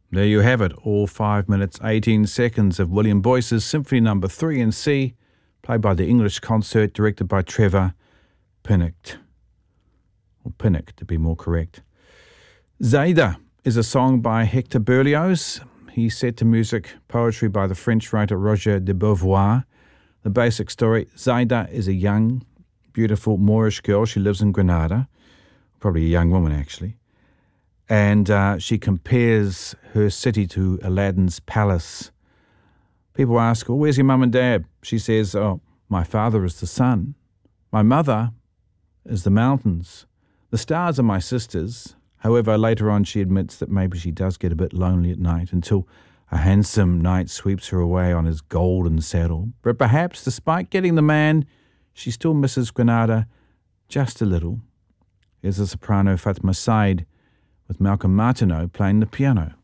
There you have it, all 5 minutes, 18 seconds of William Boyce's Symphony No. 3 in C, played by the English Concert, directed by Trevor Pinnock. Or Pinnock, to be more correct. Zaida is a song by Hector Berlioz. He's set to music poetry by the French writer Roger de Beauvoir. The basic story, Zaida is a young, beautiful Moorish girl. She lives in Granada, probably a young woman actually. And she compares her city to Aladdin's palace. People ask, well, where's your mum and dad? She says, oh, my father is the sun. My mother is the mountains. The stars are my sisters. However, later on she admits that maybe she does get a bit lonely at night until a handsome knight sweeps her away on his golden saddle. But perhaps, despite getting the man, she still misses Granada just a little. Here's the soprano Fatma Said with Malcolm Martineau playing the piano.